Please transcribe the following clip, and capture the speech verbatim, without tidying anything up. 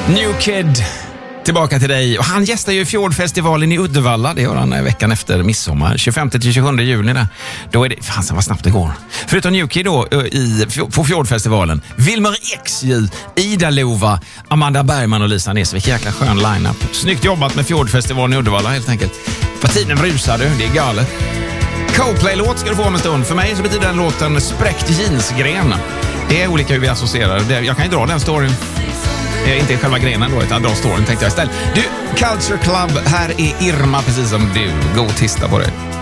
New Kid, tillbaka till dig. Och han gästar ju Fjordfestivalen i Uddevalla. Det gör han veckan efter midsommar. tjugofemte till tjugosjunde juni där. Då är det, fan vad snabbt det går. Förutom New Kid då i, på Fjordfestivalen. Wilmer Exjö, Ida Lova, Amanda Bergman och Lisa Nesvik. Jäkla skön line-up. Snyggt jobbat med Fjordfestivalen i Uddevalla helt enkelt. För tiden rusar du, det är galet. Coldplay-låt ska du få om en stund. För mig så betyder den låten spräckt jeansgren. Det är olika hur vi associerar. Jag kan ju dra den storyn. Inte själva grenen då, utan dra storyn tänkte jag istället. Du, Culture Club, här är Irma precis som du. God tisdag på dig.